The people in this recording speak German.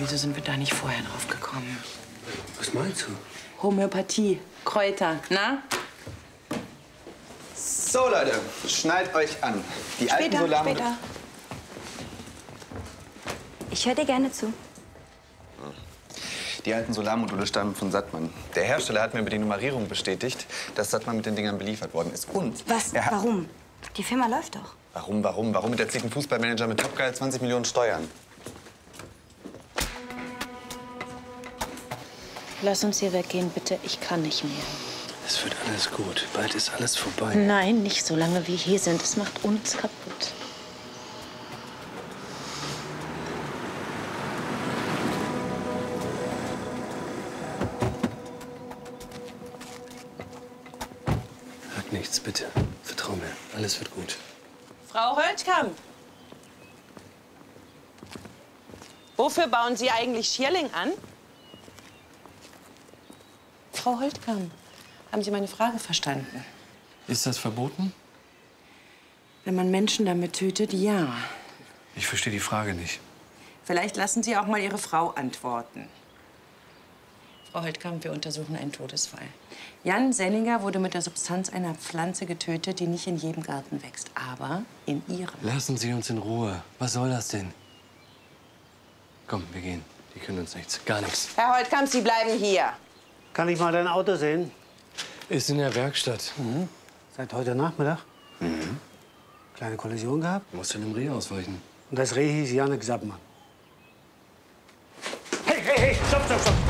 wieso sind wir da nicht vorher drauf gekommen? Was meinst du? Homöopathie, Kräuter, na? So, Leute, schnallt euch an. Die alten Solarmodule. Später. Ich höre dir gerne zu. Die alten Solarmodule stammen von Sattmann. Der Hersteller hat mir über die Nummerierung bestätigt, dass Sattmann mit den Dingern beliefert worden ist. Und Was? Warum? Die Firma läuft doch. Warum? Warum erzieht ein Fußballmanager mit Topgehalt 20 Millionen Steuern? Lass uns hier weggehen, bitte. Ich kann nicht mehr. Es wird alles gut. Bald ist alles vorbei. Nein, nicht so lange wir hier sind. Es macht uns kaputt. Sag nichts, bitte. Vertrau mir. Alles wird gut. Frau Holtkamp. Wofür bauen Sie eigentlich Schierling an? Frau Holtkamp, haben Sie meine Frage verstanden? Ist das verboten? Wenn man Menschen damit tötet, ja. Ich verstehe die Frage nicht. Vielleicht lassen Sie auch mal Ihre Frau antworten. Frau Holtkamp, wir untersuchen einen Todesfall. Jan Senninger wurde mit der Substanz einer Pflanze getötet, die nicht in jedem Garten wächst, aber in Ihrem. Lassen Sie uns in Ruhe. Was soll das denn? Komm, wir gehen. Die können uns nichts. Gar nichts. Herr Holtkamp, Sie bleiben hier. Kann ich mal dein Auto sehen? Ist in der Werkstatt. Seit heute Nachmittag? Kleine Kollision gehabt? Musst du dem Reh ausweichen. Und das Reh hieß Janek Sappmann. Hey, hey, hey, stopp, stopp, stopp!